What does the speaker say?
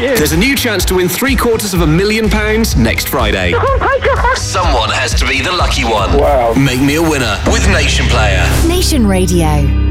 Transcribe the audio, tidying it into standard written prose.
you. There's a new chance to win £750,000 next Friday. Someone has to be the lucky one. Wow. Make me a winner with Nation Player. Nation Radio.